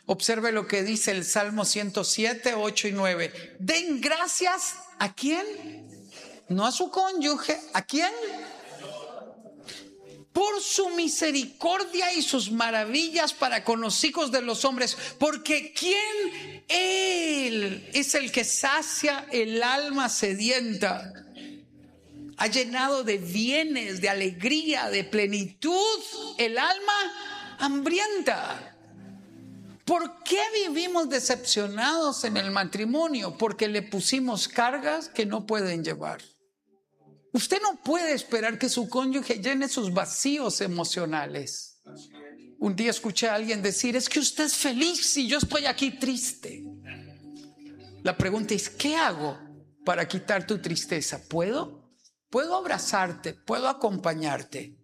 Observe lo que dice el Salmo 107, 8 y 9. Den gracias, ¿a quién? No a su cónyuge, ¿a quién? Por su misericordia y sus maravillas para con los hijos de los hombres, porque ¿quién? Él es el que sacia el alma sedienta. Ha llenado de bienes, de alegría, de plenitud el alma hambrienta. ¿Por qué vivimos decepcionados en el matrimonio? Porque le pusimos cargas que no pueden llevar. Usted no puede esperar que su cónyuge llene sus vacíos emocionales. Un día escuché a alguien decir, es que usted es feliz y yo estoy aquí triste. La pregunta es, ¿qué hago para quitar tu tristeza? ¿Puedo? Puedo abrazarte, puedo acompañarte,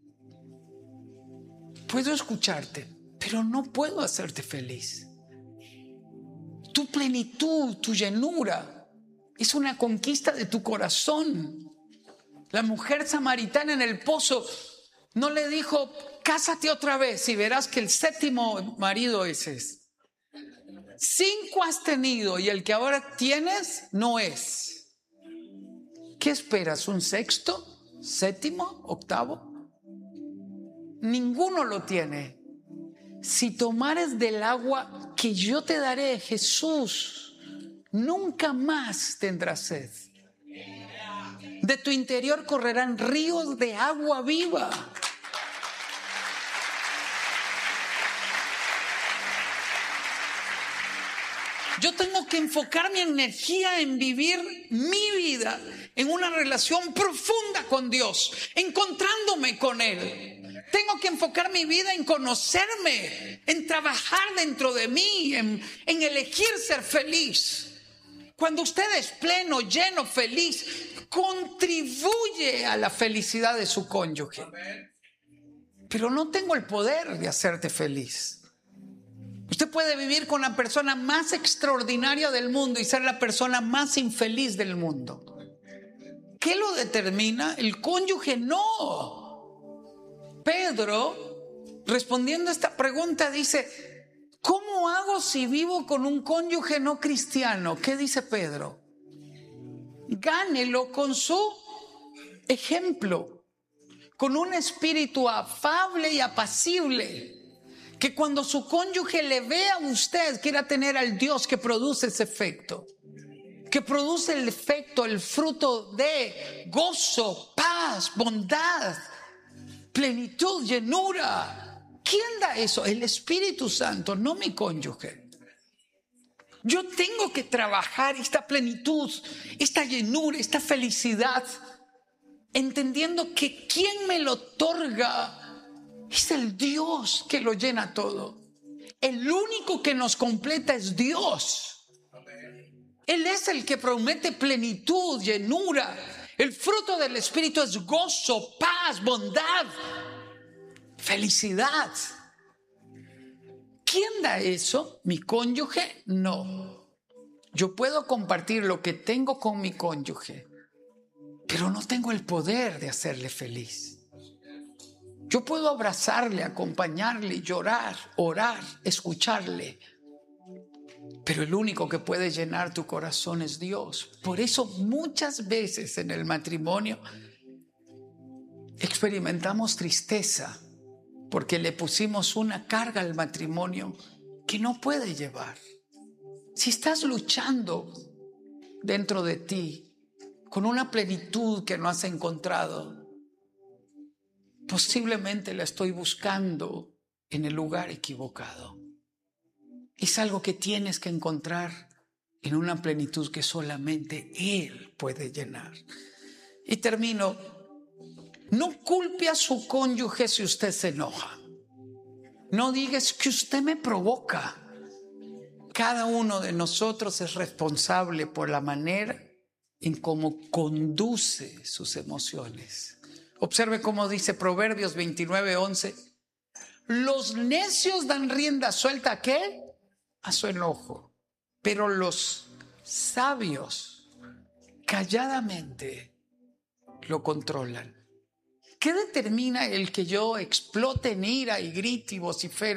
puedo escucharte, pero no puedo hacerte feliz. Tu plenitud, tu llenura, es una conquista de tu corazón. La mujer samaritana en el pozo no le dijo, cásate otra vez y verás que el 7º marido ese es. 5 has tenido y el que ahora tienes no es. ¿Qué esperas? ¿Un 6º? ¿7º? ¿8º? Ninguno lo tiene. Si tomares del agua que yo te daré, Jesús, nunca más tendrás sed. De tu interior correrán ríos de agua viva. Yo tengo que enfocar mi energía en vivir mi vida en una relación profunda con Dios, encontrándome con Él. Tengo que enfocar mi vida en conocerme, en trabajar dentro de mí, en elegir ser feliz. Cuando usted es pleno, lleno, feliz, contribuye a la felicidad de su cónyuge. Pero no tengo el poder de hacerte feliz. Usted puede vivir con la persona más extraordinaria del mundo y ser la persona más infeliz del mundo. ¿Qué lo determina? El cónyuge no. Pedro, respondiendo a esta pregunta, dice, ¿cómo hago si vivo con un cónyuge no cristiano? ¿Qué dice Pedro? Gánelo con su ejemplo, con un espíritu afable y apacible. Que cuando su cónyuge le vea a usted, quiera tener al Dios que produce ese efecto. Que produce el efecto, el fruto de gozo, paz, bondad, plenitud, llenura. ¿Quién da eso? El Espíritu Santo, no mi cónyuge. Yo tengo que trabajar esta plenitud, esta llenura, esta felicidad, entendiendo que quien me lo otorga es el Dios que lo llena todo. El único que nos completa es Dios. Él es el que promete plenitud, llenura. El fruto del Espíritu es gozo, paz, bondad, felicidad. ¿Quién da eso? ¿Mi cónyuge? No. Yo puedo compartir lo que tengo con mi cónyuge, pero no tengo el poder de hacerle feliz. Yo puedo abrazarle, acompañarle, llorar, orar, escucharle. Pero el único que puede llenar tu corazón es Dios. Por eso muchas veces en el matrimonio experimentamos tristeza porque le pusimos una carga al matrimonio que no puede llevar. Si estás luchando dentro de ti con una plenitud que no has encontrado, posiblemente la estoy buscando en el lugar equivocado. Es algo que tienes que encontrar en una plenitud que solamente Él puede llenar. Y termino. No culpe a su cónyuge si usted se enoja. No digas que usted me provoca. Cada uno de nosotros es responsable por la manera en cómo conduce sus emociones. Observe cómo dice Proverbios 29:11. Los necios dan rienda suelta ¿a qué? A su enojo. Pero los sabios calladamente lo controlan. ¿Qué determina el que yo explote en ira y grite y vocifere?